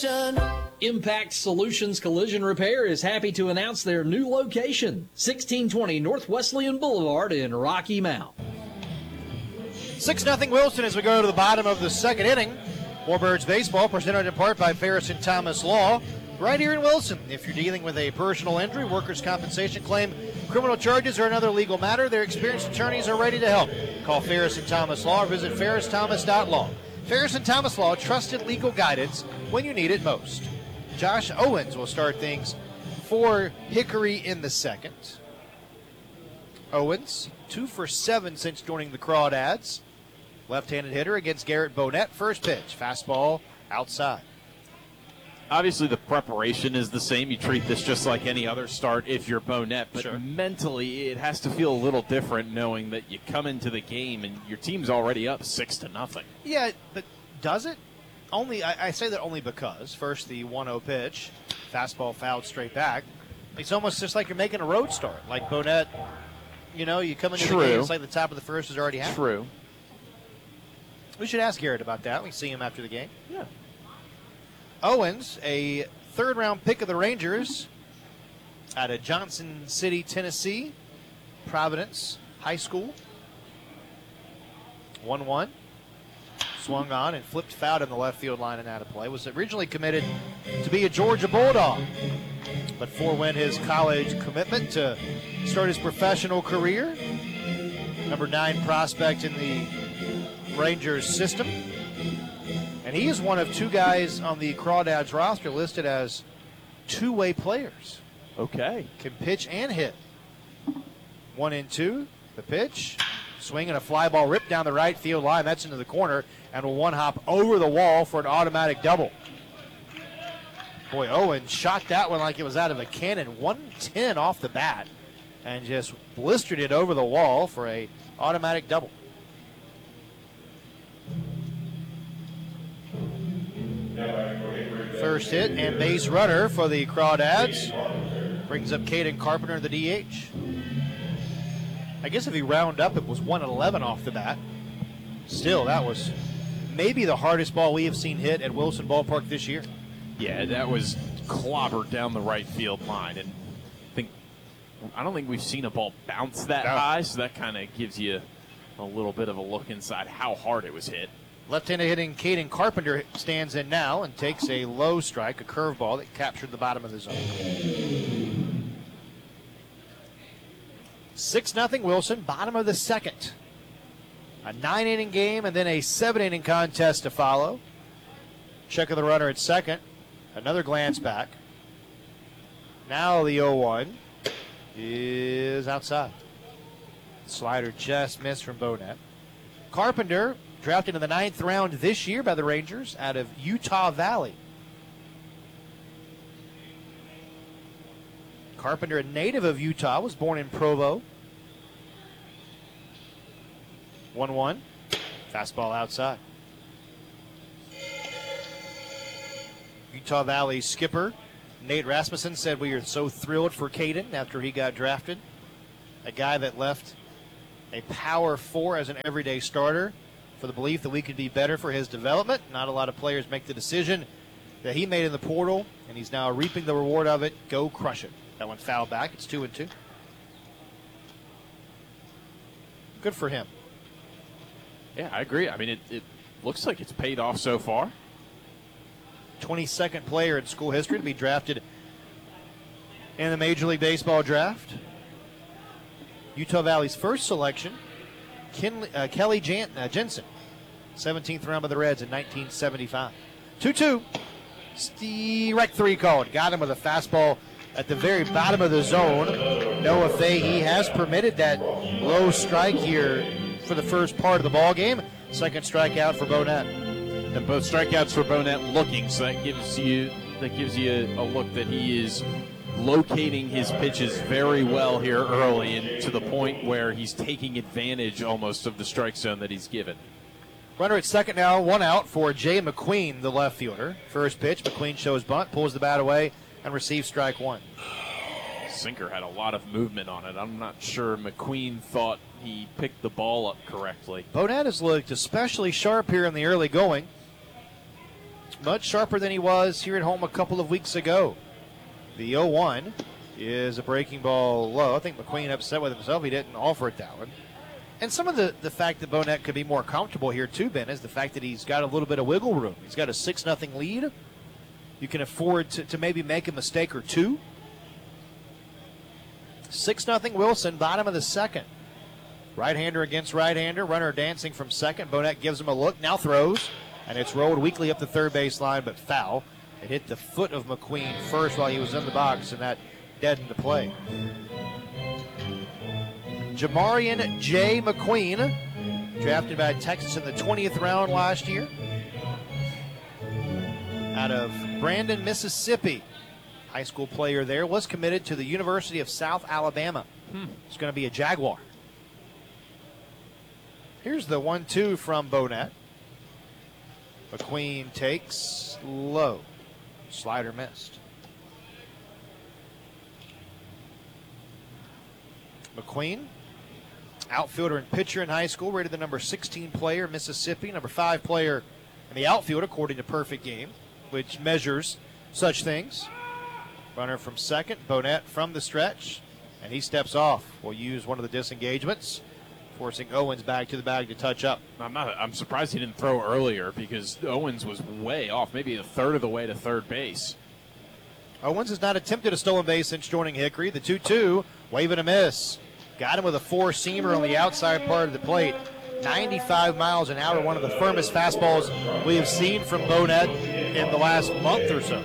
Impact Solutions Collision Repair is happy to announce their new location, 1620 North Wesleyan Boulevard in Rocky Mount. 6-0 Wilson as we go to the bottom of the second inning. Warbirds baseball presented in part by Ferris and Thomas Law. Right here in Wilson. If you're dealing with a personal injury, workers' compensation claim, criminal charges, or another legal matter, their experienced attorneys are ready to help. Call Ferris and Thomas Law or visit ferristhomas.law. Ferris and Thomas Law, trusted legal guidance when you need it most. Josh Owens will start things for Hickory in the second. Owens, 2 for 7 since joining the Crawdads. Left-handed hitter against Garrett Bonett. First pitch, fastball outside. Obviously, the preparation is the same. You treat this just like any other start if you're Bonett, but sure, mentally it has to feel a little different knowing that you come into the game and your team's already up 6-0. Yeah, but does it? I say that only because first the 1-0 pitch, fastball fouled straight back. It's almost just like you're making a road start. Like Bonett, you come into the game, it's like the top of the first is already happened. True. We should ask Garrett about that. We see him after the game. Yeah. Owens, a third-round pick of the Rangers out of Johnson City, Tennessee, Providence High School. 1-1. Swung on and flipped foul in the left field line and out of play. Was originally committed to be a Georgia Bulldog, but forewent his college commitment to start his professional career. Number 9 prospect in the Rangers system. And he is one of 2 guys on the Crawdads roster listed as two-way players. Okay. Can pitch and hit. 1-2. The pitch. Swing and a fly ball ripped down the right field line. That's into the corner. And will one hop over the wall for an automatic double. Boy, Owen shot that one like it was out of a cannon. 110 off the bat. And just blistered it over the wall for a automatic double. First hit and base runner for the Crawdads. Brings up Caden Carpenter, the DH. I guess if you round up, it was 111 off the bat. Still, that was maybe the hardest ball we have seen hit at Wilson Ballpark this year. Yeah, that was clobbered down the right field line. And I don't think we've seen a ball bounce that high, so that kind of gives you a little bit of a look inside how hard it was hit. Left-handed hitting Caden Carpenter stands in now and takes a low strike, a curveball that captured the bottom of the zone. 6-0 Wilson, bottom of the second. A 9-inning game and then a 7-inning contest to follow. Check of the runner at second. Another glance back. Now the 0-1 is outside. Slider just missed from Bonett. Carpenter, drafted in the 9th round this year by the Rangers out of Utah Valley. Carpenter, a native of Utah, was born in Provo. 1-1. Fastball outside. Utah Valley skipper Nate Rasmussen said, "We are so thrilled for Caden after he got drafted. A guy that left a power 4 as an everyday starter for the belief that we could be better for his development. Not a lot of players make the decision that he made in the portal, and he's now reaping the reward of it. Go crush it." That one fouled back. It's 2-2. Good for him. Yeah, I agree. I mean, it looks like it's paid off so far. 22nd player in school history to be drafted in the Major League Baseball draft. Utah Valley's first selection, Kelly Jensen, 17th round by the Reds in 1975. 2-2. Strike 3 called. Got him with a fastball at the very bottom of the zone. Noah Fahey has permitted that low strike here for the first part of the ball game. Second strikeout for Bonett. And both strikeouts for Bonett looking, so that gives you a look that he is locating his pitches very well here early, and to the point where he's taking advantage almost of the strike zone that he's given. Runner at second now, 1 out for Jay McQueen, the left fielder. First pitch, McQueen shows bunt, pulls the bat away, and receives strike 1. Sinker had a lot of movement on it. I'm not sure McQueen thought he picked the ball up correctly. Bonett has looked especially sharp here in the early going. much sharper than he was here at home a couple of weeks ago. The 0-1 is a breaking ball low. I think McQueen upset with himself. He didn't offer it that one. And some of the fact that Bonett could be more comfortable here too, Ben, is the fact that he's got a little bit of wiggle room. He's got a 6-0 lead. You can afford to maybe make a mistake or two. 6-0 Wilson, bottom of the second. Right-hander against right-hander. Runner dancing from second. Bonett gives him a look, now throws. And it's rolled weakly up the third base line, but foul. It hit the foot of McQueen first while he was in the box, and that deadened the play. Jamarian J. McQueen, drafted by Texas in the 20th round last year. Out of Brandon, Mississippi. High school player there, was committed to the University of South Alabama. It's going to be a Jaguar. Here's the 1-2 from Bonett. McQueen takes low. Slider missed. McQueen, outfielder and pitcher in high school, rated the number 16 player in Mississippi, number 5 player in the outfield according to Perfect Game, which measures such things. Runner from second, Bonett from the stretch, and he steps off. We'll use one of the disengagements, forcing Owens back to the bag to touch up. I'm surprised he didn't throw earlier because Owens was way off, maybe a third of the way to third base. Owens has not attempted a stolen base since joining Hickory. The 2-2, wave and a miss. Got him with a four-seamer on the outside part of the plate. 95 miles an hour, one of the firmest fastballs we have seen from Bonett in the last month or so.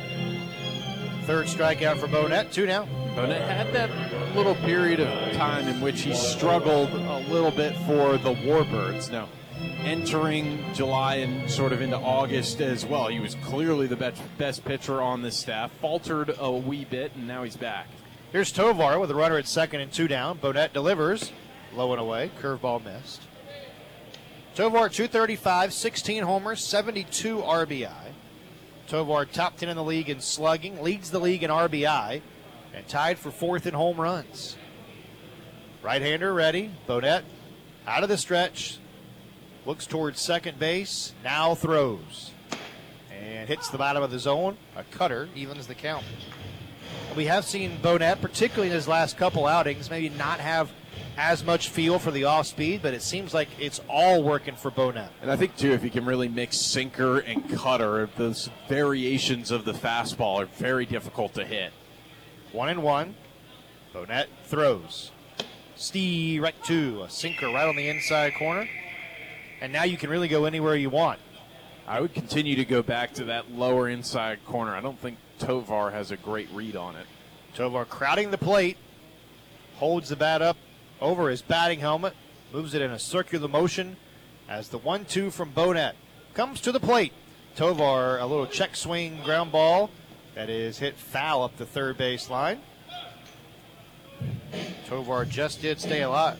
Third strikeout for Bonett, 2 now. Bonett had that little period of time in which he struggled a little bit for the Warbirds. Now, entering July and sort of into August as well, he was clearly the best pitcher on this staff. Faltered a wee bit, and now he's back. Here's Tovar with a runner at second and 2 down. Bonett delivers, low and away. Curveball missed. Tovar, 235, 16 homers, 72 RBI. Tovar top 10 in the league in slugging, leads the league in RBI, and tied for 4th in home runs. Right-hander ready. Bonett out of the stretch. Looks towards second base. Now throws. And hits the bottom of the zone. A cutter evens the count. We have seen Bonett, particularly in his last couple outings, maybe not have as much feel for the off-speed, but it seems like it's all working for Bonett. And I think, too, if you can really mix sinker and cutter, those variations of the fastball are very difficult to hit. 1-1. Bonett throws. Strike 2, a sinker right on the inside corner. And now you can really go anywhere you want. I would continue to go back to that lower inside corner. I don't think Tovar has a great read on it. Tovar crowding the plate, holds the bat up over his batting helmet, moves it in a circular motion as the 1-2 from Bonett comes to the plate. Tovar, a little check swing ground ball that is hit foul up the third base line. Tovar just did stay alive.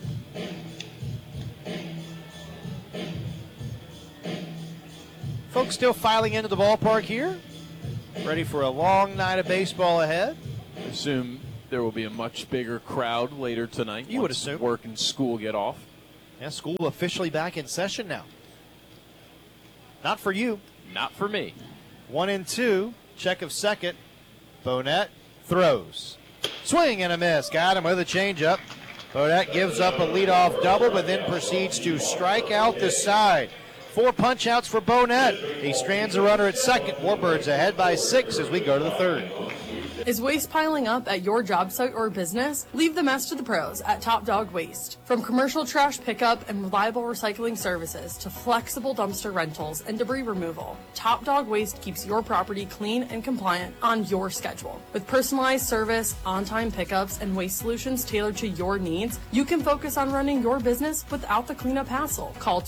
Folks still filing into the ballpark here. Ready for a long night of baseball ahead. I assume there will be a much bigger crowd later tonight. You would assume. Work and school get off. Yeah, school officially back in session now. Not for you. Not for me. 1-2. Check of second. Bonett throws. Swing and a miss. Got him with a changeup. Bonett gives up a leadoff double, but then proceeds to strike out the side. 4 punch-outs for Bonett. He strands a runner at second. Warbirds ahead by 6 as we go to the third. Is waste piling up at your job site or business? Leave the mess to the pros at Top Dog Waste. From commercial trash pickup and reliable recycling services to flexible dumpster rentals and debris removal, Top Dog Waste keeps your property clean and compliant on your schedule. With personalized service, on-time pickups, and waste solutions tailored to your needs, you can focus on running your business without the cleanup hassle. Call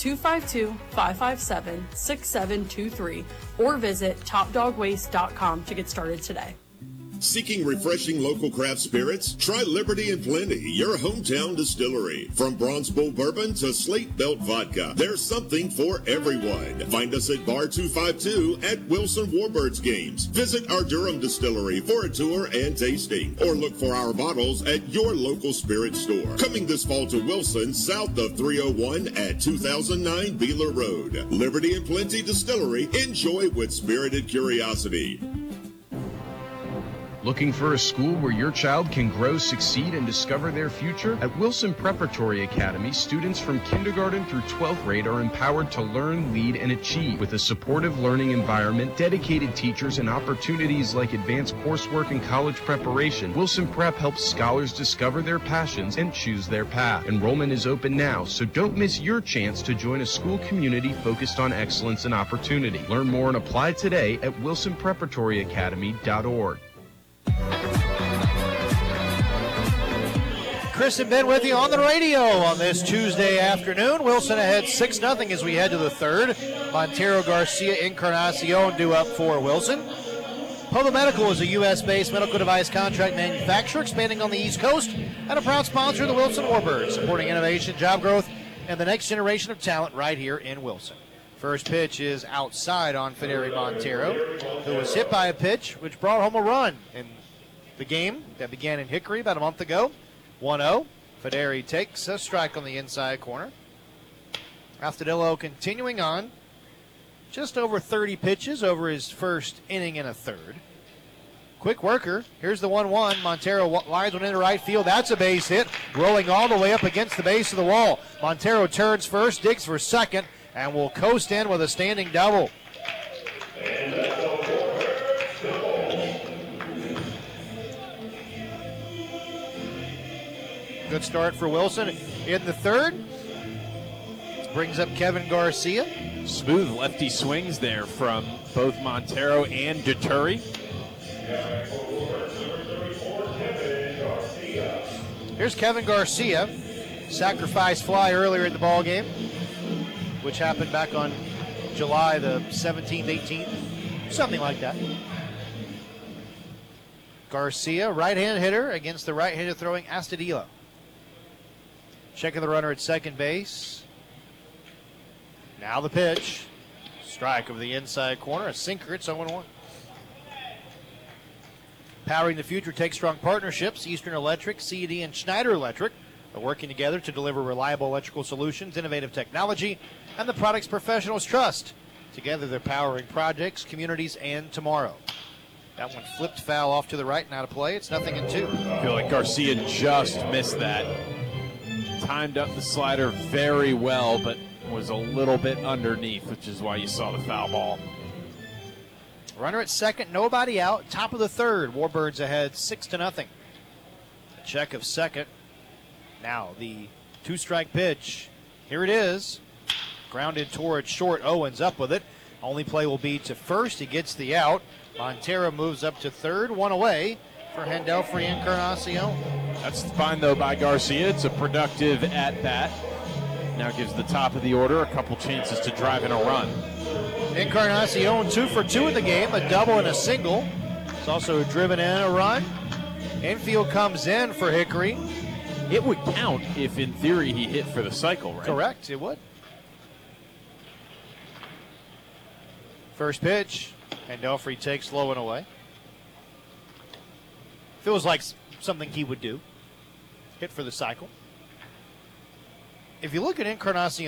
252-557-6723 or visit topdogwaste.com to get started today. Seeking refreshing local craft spirits? Try Liberty and Plenty, your hometown distillery. From Bronze Bull Bourbon to Slate Belt Vodka, there's something for everyone. Find us at Bar 252 at Wilson Warbirds Games. Visit our Durham distillery for a tour and tasting, or look for our bottles at your local spirit store. Coming this fall to Wilson, south of 301 at 2009 Beeler Road. Liberty and Plenty Distillery. Enjoy with spirited curiosity. Looking for a school where your child can grow, succeed, and discover their future? At Wilson Preparatory Academy, students from kindergarten through 12th grade are empowered to learn, lead, and achieve. With a supportive learning environment, dedicated teachers, and opportunities like advanced coursework and college preparation, Wilson Prep helps scholars discover their passions and choose their path. Enrollment is open now, so don't miss your chance to join a school community focused on excellence and opportunity. Learn more and apply today at wilsonpreparatoryacademy.org. Chris and Ben with you on the radio on this Tuesday afternoon. Wilson ahead 6-0 as we head to the third. Montero, Garcia, Encarnacion due up for Wilson. Poma Medical is a U.S.-based medical device contract manufacturer expanding on the East Coast and a proud sponsor of the Wilson Warbirds, supporting innovation, job growth, and the next generation of talent right here in Wilson. First pitch is outside on Fideri Montero, who was hit by a pitch which brought home a run in the game that began in Hickory about a month ago. 1-0. Fideri takes a strike on the inside corner. Astudillo continuing on. Just over 30 pitches over his first inning and a third. Quick worker. Here's the 1-1. Montero lines one into right field. That's a base hit. Rolling all the way up against the base of the wall. Montero turns first, digs for second, and will coast in with a standing double. Good start for Wilson in the third. Brings up Kevin Garcia. Smooth lefty swings there from both Montero and Deturi. Here's Kevin Garcia. Sacrifice fly earlier in the ball game, which happened back on July the 17th, 18th, something like that. Garcia, right-hand hitter against the right-hander throwing Astudillo. Checking the runner at second base. Now the pitch. Strike over the inside corner. A sinker. It's 0-1. Powering the future takes strong partnerships. Eastern Electric, C&D, and Schneider Electric are working together to deliver reliable electrical solutions, innovative technology, and the products professionals trust. Together they're powering projects, communities, and tomorrow. That one flipped foul off to the right and out of play. It's 0-2. I feel like Garcia just missed that. Timed up the slider very well, but was a little bit underneath, which is why you saw the foul ball. Runner at second, nobody out. Top of the third. Warbirds ahead 6-0. A check of second. Now the two-strike pitch. Here it is. Grounded towards short. Owens up with it. Only play will be to first. He gets the out. Montero moves up to third. One away for Hendelfrey Encarnacion. That's fine, though, by Garcia. It's a productive at-bat. Now gives the top of the order a couple chances to drive in a run. Encarnacion 2 for 2 in the game, a double and a single. It's also driven in a run. Infield comes in for Hickory. It would count if, in theory, he hit for the cycle, right? Correct, it would. First pitch, and Hendelfrey takes low and away. Feels like something he would do. Hit for the cycle. If you look at Encarnacion